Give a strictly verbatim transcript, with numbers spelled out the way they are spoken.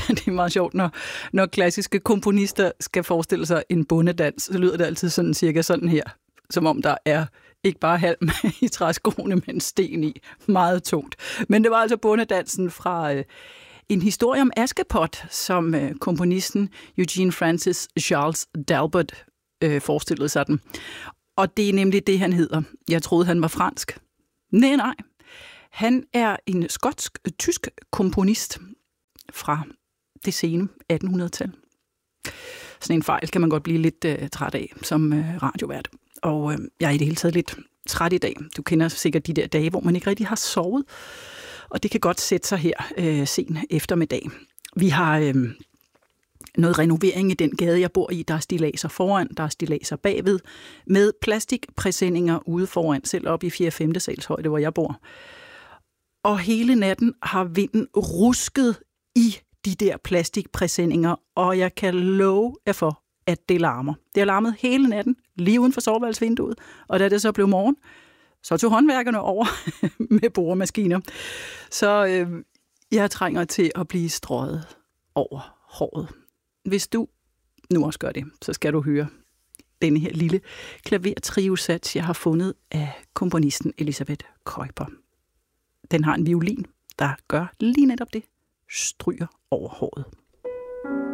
det er meget sjovt, når, når klassiske komponister skal forestille sig en bondedans, så lyder det altid sådan cirka sådan her, som om der er ikke bare halm i træskoene, men sten i. Meget tungt. Men det var altså bondedansen fra øh, en historie om Askepot, som øh, komponisten Eugene Francis Charles Talbot øh, forestillede sig den. Og det er nemlig det, han hedder. Jeg troede, han var fransk. Nej, nej. Han er en skotsk-tysk komponist fra det sene attenhundredetal. Sådan en fejl kan man godt blive lidt øh, træt af som øh, radiovært. Og øh, jeg er i det hele taget lidt træt i dag. Du kender sikkert de der dage, hvor man ikke rigtig har sovet. Og det kan godt sætte sig her øh, sen eftermiddag. Vi har øh, noget renovering i den gade, jeg bor i. Der er stillaser foran, der er stillaser bagved. Med plastikpræsendinger ude foran, selv op i fjerde femte sals højde, hvor jeg bor. Og hele natten har vinden rusket i de der plastikpræsendinger, og jeg kan love jer for, at det larmer. Det har larmet hele natten, lige uden for soveværelsesvinduet, og da det så blev morgen, så tog håndværkerne over med boremaskiner. Så øh, jeg trænger til at blive strøget over håret. Hvis du nu også gør det, så skal du høre denne her lille klavertriosats, jeg har fundet af komponisten Elisabeth Kuiper. Den har en violin, der gør lige netop det, stryger over håret.